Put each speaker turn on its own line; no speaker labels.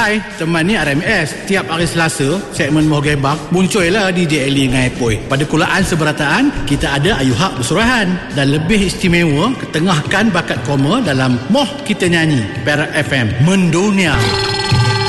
Hai, teman ni RMS. Tiap hari Selasa, segmen Moh Gebang, muncullah DJ Eli dengan Epoi. Pada kulaan seberataan, kita ada Ayu Hak bersurahan. Dan lebih istimewa, ketengahkan bakat koma dalam Moh Kita Nyanyi, Perak FM, mendunia.